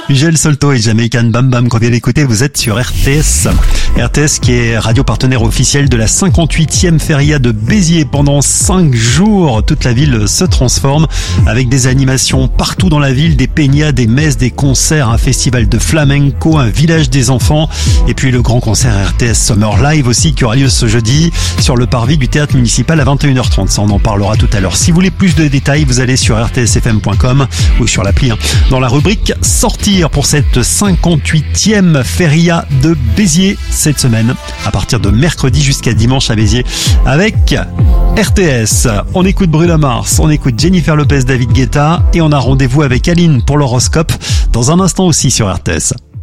Ugel Solto et Jamaican Bam Bam qu'on vient d'écouter, vous êtes sur RTS. RTS qui est radio partenaire officiel de la 58e feria de Béziers. Pendant 5 jours, toute la ville se transforme avec des animations partout dans la ville, des peñas, des messes, des concerts, un festival de flamenco, un village des enfants et puis le grand concert RTS Summer Live aussi qui aura lieu ce jeudi sur le parvis du théâtre municipal à 21h30. Ça, on en parlera tout à l'heure. Si vous voulez plus de détails, vous allez sur rtsfm.com ou sur l'appli. Dans la rubrique Sortir pour cette 58e feria de Béziers cette semaine, à partir de mercredi jusqu'à dimanche à Béziers, avec RTS. On écoute Bruno Mars, on écoute Jennifer Lopez, David Guetta et on a rendez-vous avec Aline pour l'horoscope dans un instant aussi sur RTS.